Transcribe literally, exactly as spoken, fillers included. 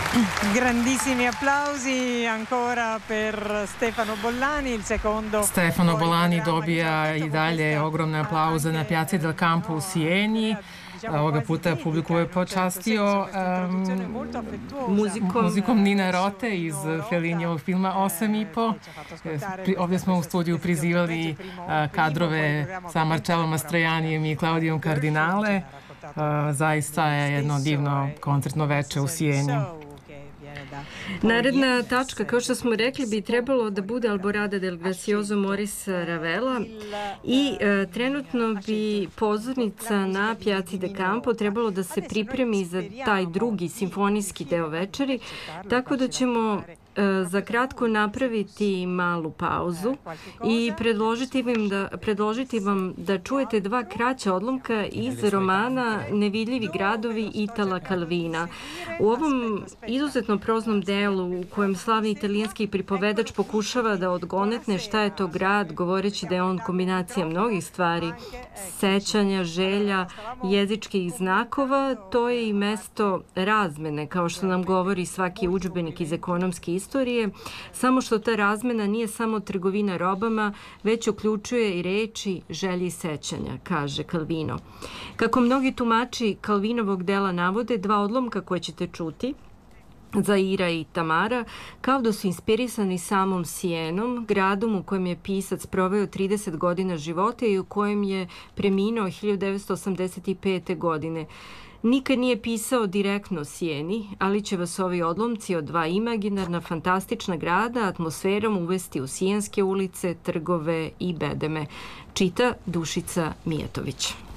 Grandissimi applausi ancora per Stefano Bollani, il secondo. Stefano Bollani dobija i dalje ogromne aplauze na Piazzi del Campo u Sijeni. Ovoga puta publiku je počastio um, muzikom, muzikom Nina Rote iz Fellinijevog filma Osam i po. Ovdje smo u studiju prizivali uh, kadrove sa Marcelom Mastrojanijem i Klaudijom Kardinale. Uh, zaista je jedno divno koncertno veče u Sijeni. Naredna tačka, kao što smo rekli, bi trebalo da bude Alborada del Grazioso Morisa Ravela i e, trenutno bi pozornica na Piazzi del Campo trebalo da se pripremi za taj drugi simfonijski deo večeri, tako da ćemo za kratko napraviti malu pauzu i predložiti vam, da, predložiti vam da čujete dva kraća odlomka iz romana Nevidljivi gradovi Itala Calvina. U ovom izuzetno proznom delu u kojem slavni italijanski pripovedač pokušava da odgonetne šta je to grad, govoreći da je on kombinacija mnogih stvari, sećanja, želja, jezičkih znakova, to je i mesto razmene, kao što nam govori svaki udžbenik iz ekonomske istorije, samo što ta razmena nije samo trgovina robama, već uključuje i reči, želje i sećanja, kaže Calvino. Kako mnogi tumači Calvinovog dela navode, dva odlomka koje ćete čuti, Zaira i Tamara, kao da su inspirisani samom Sijenom, gradom u kojem je pisac proveo trideset godina života i u kojem je preminuo hiljadu devetsto osamdeset pete. godine. Nikad nije pisao direktno o Sijeni, ali će vas ovi odlomci od dva imaginarna, fantastična grada atmosferom uvesti u sijenske ulice, trgove i bedeme. Čita Dušica Mijatović.